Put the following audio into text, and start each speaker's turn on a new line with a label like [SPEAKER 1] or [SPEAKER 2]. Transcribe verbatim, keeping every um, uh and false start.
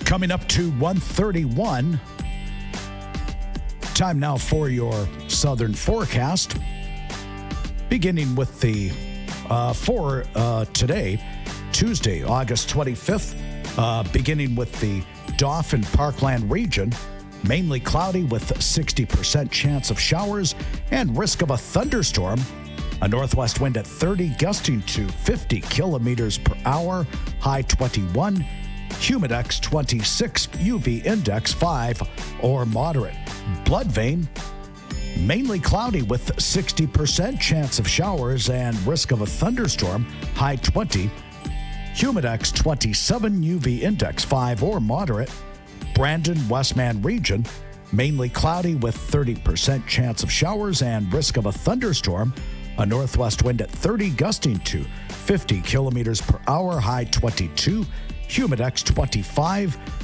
[SPEAKER 1] Coming up to one thirty-one. Time now for your southern forecast. Beginning with the uh, for uh, today, Tuesday, August twenty-fifth. Uh, beginning with the Dauphin Parkland region. Mainly cloudy with sixty percent chance of showers and risk of a thunderstorm. A northwest wind at thirty, gusting to fifty kilometers per hour, high twenty-one. Humidex twenty-six, U V index five or moderate. Blood vein, mainly cloudy with sixty percent chance of showers and risk of a thunderstorm, high twenty. Humidex twenty-seven, U V index five or moderate. Brandon, Westman region, mainly cloudy with thirty percent chance of showers and risk of a thunderstorm. A northwest wind at thirty, gusting to fifty kilometers per hour, high twenty-two. Humidex twenty-five.